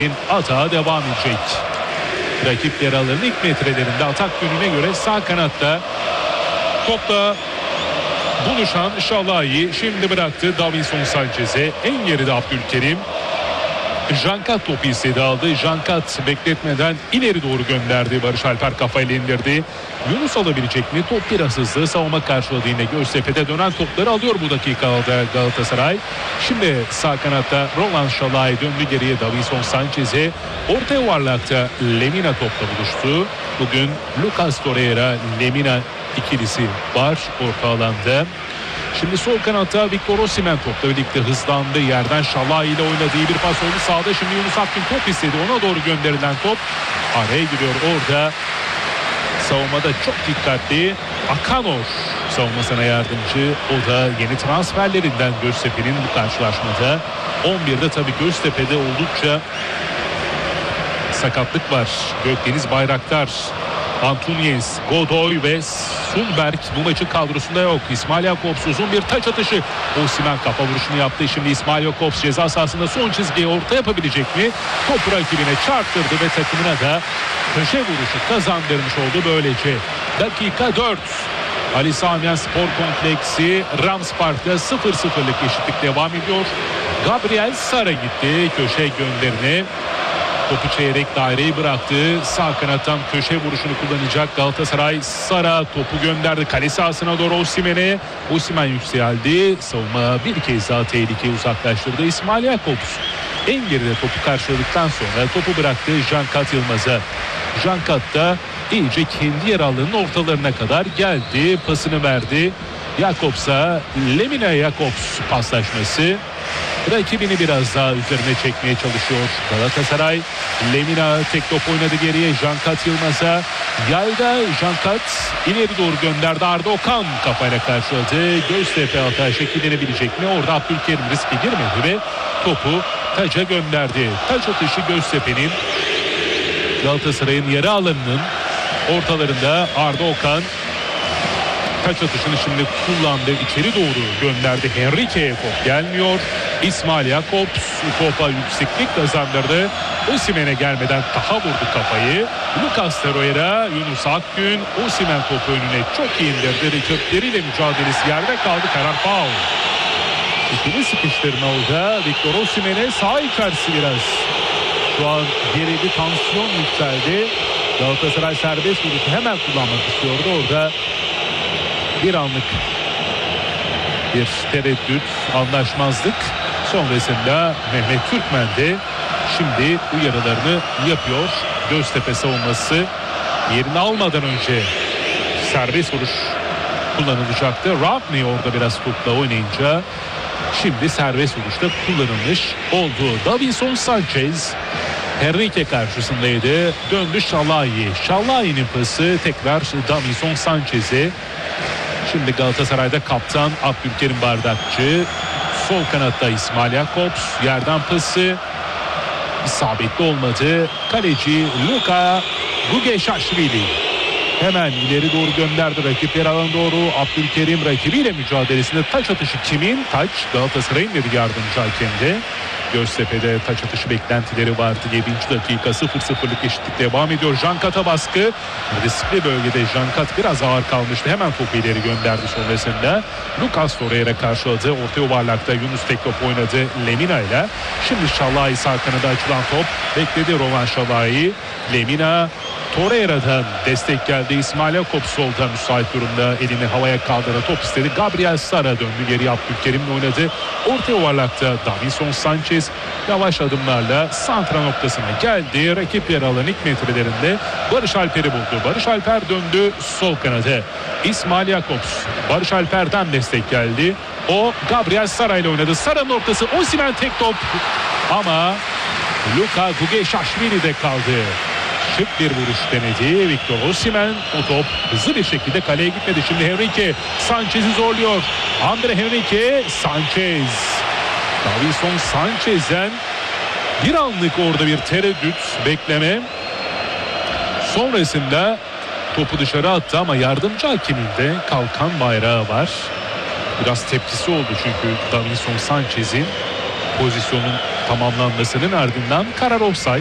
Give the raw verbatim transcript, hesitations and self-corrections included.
Atağa devam edecek. Rakip yer alırın ilk metrelerinde atak yönüne göre sağ kanatta topla buluşan Şalai şimdi bıraktı Davinson Sanchez'e. En geride Abdülkerim. Jankat topu istedi, aldı. Jankat bekletmeden ileri doğru gönderdi. Barış Alper kafayla indirdi. Yunus alabilecek mi? Top biraz hızlı. Savunma karşıladı yine. Göztepe'de dönen topları alıyor bu dakikada Galatasaray. Şimdi sağ kanatta Roland Şalai döndü geriye Davinson Sanchez'e. Orta yuvarlakta Lemina topla buluştu. Bugün Lucas Torreira Lemina ikilisi var orta alanda. Şimdi sol kanatta Victor Osimhen topla birlikte hızlandı. Yerden Şalai ile oynadığı bir pas oldu sağda. Şimdi Yunus Akgün top istedi. Ona doğru gönderilen top araya giriyor. Orada savunmada çok dikkatli Akanor savunmasına yardımcı. O da yeni transferlerinden Göztepe'nin bu karşılaşmada. on birde tabii Göztepe'de oldukça sakatlık var. Gökdeniz Bayraktar, Antunes, Godoy ve Sunberg bu maçın kadrosunda yok. İsmail Jakobs uzun bir taç atışı. Osimhen kafa vuruşunu yaptı. Şimdi İsmail Jakobs ceza sahasında son çizgiye orta yapabilecek mi? Topu rakibine çarptırdı ve takımına da köşe vuruşu kazandırmış oldu böylece. Dakika dört. Ali Sami Spor Kompleksi Rams Park'ta sıfır sıfırlık eşitlik devam ediyor. Gabriel Sara gitti köşe gönderine. Topu çeyrek daireyi bıraktı. Sağ kanattan köşe vuruşunu kullanacak Galatasaray. Sara topu gönderdi kale sahasına doğru Osimhen'e. Osimhen yükseldi. Savunma bir kez daha tehlikeyi uzaklaştırdı. İsmail Jakobs en geride topu karşıladıktan sonra topu bıraktı Jankat Yılmaz'a. Jankat da iyice kendi yer alanının ortalarına kadar geldi. Pasını verdi. Jakobs'a Lemina Jakobs paslaşması. Rakibini biraz daha üzerine çekmeye çalışıyor Galatasaray. Lemina tek top oynadı geriye Jankat Yılmaz'a. Yayda Jankat ileri doğru gönderdi. Arda Okan kafayla karşıladı. Göztepe hata şekillenebilecek mi? Orada Abdülkerim riske girmedi ve topu taca gönderdi. Taç atışı Göztepe'nin. Galatasaray'ın yarı alanının ortalarında Arda Okan taç atışını şimdi kullandı. İçeri doğru gönderdi. Henrique'ye top gelmiyor. İsmail Jakobs topa yükseklik kazandırdı. Osimhen'e gelmeden daha vurdu kafayı. Lucas Torreira, Yunus Akgün, Osimhen topu önüne çok iyi indirdi. Rakipleriyle mücadelesi yerde kaldı. Karar faul. İkili sıkıştırma orada. Victor Osimhen'e sağ içerisi biraz. Şu an geride tansiyon yükseldi. Galatasaray serbest vuruşu hemen kullanmak istiyordu. Orada bir anlık bir tereddüt, anlaşmazlık sonrasında Mehmet Türkmen de şimdi uyarılarını yapıyor. Göztepe savunması yerini almadan önce serbest vuruş kullanılacaktı. Rodney orada biraz topla oynayınca şimdi serbest vuruşta kullanılmış oldu. Davinson Sanchez Henrique karşısındaydı. Döndü Şalai. Şalai'nin pası tekrar Davinson Sanchez'e. Şimdi Galatasaray'da kaptan Abdülkerim Bardakçı. Sol kanatta İsmail Jakobs. Yerden pası isabetli olmadı. Kaleci Luka Gugeşaşvili hemen ileri doğru gönderdi. Rakip yer alan doğru. Abdülkerim rakibiyle mücadelesinde taç atışı kimin? Taç Galatasaray'ın dedi yardımcı hakemde. Göztepe'de taç atışı beklentileri vardı. yedinci dakika sıfır sıfırlık eşitlik devam ediyor. Jankat'a baskı. Riskli bölgede Jankat biraz ağır kalmıştı. Hemen topu ileri gönderdi sonrasında. Lucas Torreira karşıladı. Orta yuvarlakta Yunus tek top oynadı Lemina ile. Şimdi Şalai sağ kanada açılan top. Bekledi Roman Şalai. Lemina Torreira'dan destek geldi. İsmail Jakobs solda müsait durumda. Elini havaya kaldırarak top istedi. Gabriel Sara döndü. Geri Abdülkerim'le oynadı. Orta yuvarlakta Davinson Sanchez yavaş adımlarla santra noktasına geldi. Rakip yer alan ilk metrelerinde Barış Alper'i buldu. Barış Alper döndü sol kanada. İsmail Jakobs Barış Alper'den destek geldi. O Gabriel Sara ile oynadı. Sara'nın ortası Osimhen tek top. Ama Luka Gugeşaşvili kaldı. Şık bir vuruş denedi Victor Osimhen. O top hızlı bir şekilde kaleye gitmedi. Şimdi Henrique Sanchez'i zorluyor. Andre Henrique Sanchez. Davinson Sanchez'den bir anlık orada bir tereddüt bekleme. Sonrasında topu dışarı attı ama yardımcı hakeminde kalkan bayrağı var. Biraz tepkisi oldu çünkü Davinson Sanchez'in pozisyonun tamamlanmasının ardından karar offside.